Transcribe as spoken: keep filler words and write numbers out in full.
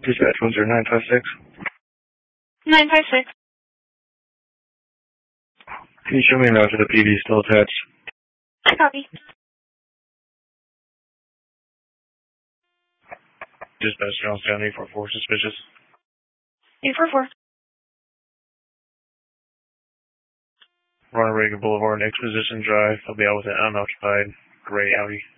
Dispatch one zero nine five six. nine five six. Can you show me an route to the P V still attached? Copy. Dispatch Johnstown eight four four, suspicious. eight four four. Ronald Reagan Boulevard, Exposition Drive. I'll be out with an unoccupied gray Audi.